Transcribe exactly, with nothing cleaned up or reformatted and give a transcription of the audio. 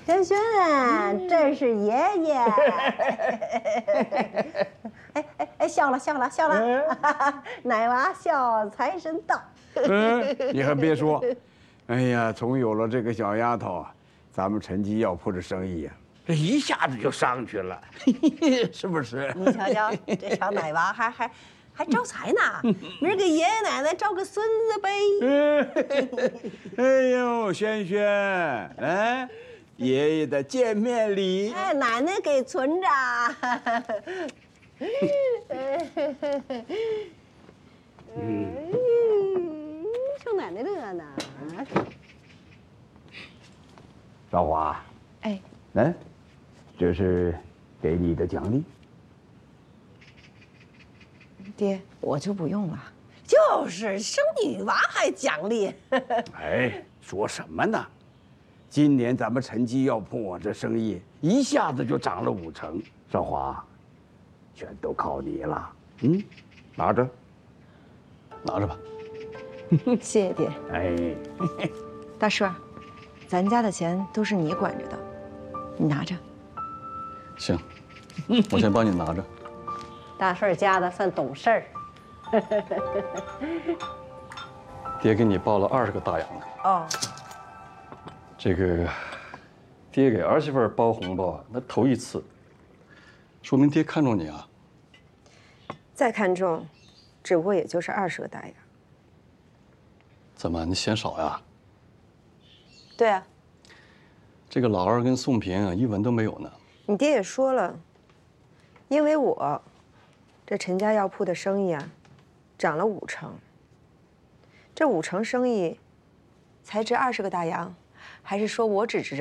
轩轩，这是爷爷。哎哎哎，笑了笑了笑了，奶娃笑财神到。 嗯，你还别说，哎呀，从有了这个小丫头啊，咱们陈记药铺的生意呀、啊，这一下子就上去了，是不是？ 你瞧瞧，这小奶娃还还还招财呢，明儿给爷爷奶奶招个孙子呗。 哎呦，轩轩，来，爷爷的见面礼。 哎，奶奶给存着。嗯，瞅奶奶乐呢。 少华， 哎， 来，这是给你的奖励。 爹，我就不用了。 就是生女娃还奖励。 哎，说什么呢？今年咱们陈记药铺啊，这生意一下子就涨了五成。少华，全都靠你了。嗯，拿着，拿着吧。 谢谢爹。 哎， 大叔，咱家的钱都是你管着的，你拿着。 行，我先帮你拿着。 大顺家的算懂事儿。 爹给你报了二十个大洋了。 哦， 这个，爹给儿媳妇包红包，那头一次，说明爹看重你啊。 再看重，只不过也就是二十个大洋。 怎么，你嫌少呀？ 对啊， 这个老二跟宋平啊，一文都没有呢。 你爹也说了，因为我，这陈家药铺的生意啊，涨了五成。这五成生意，才值二十个大洋，还是说我只值？